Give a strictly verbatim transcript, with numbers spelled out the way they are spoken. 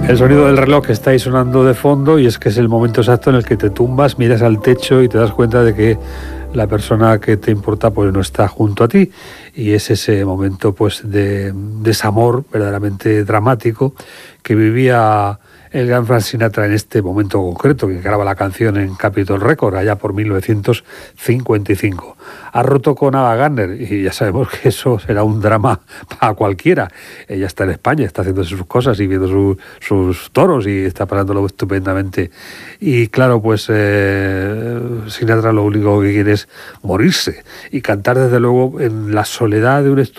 El sonido del reloj que está ahí sonando de fondo, y es que es el momento exacto en el que te tumbas, miras al techo y te das cuenta de que la persona que te importa pues no está junto a ti, y es ese momento pues de desamor verdaderamente dramático que vivía el gran Frank Sinatra en este momento concreto, que graba la canción en Capitol Records allá por mil novecientos cincuenta y cinco. Ha roto con Ava Gardner y ya sabemos que eso será un drama para cualquiera. Ella está en España, está haciendo sus cosas y viendo su, sus toros y está pasándolo estupendamente. Y claro, pues eh, Sinatra lo único que quiere es morirse y cantar desde luego en la soledad de un estudio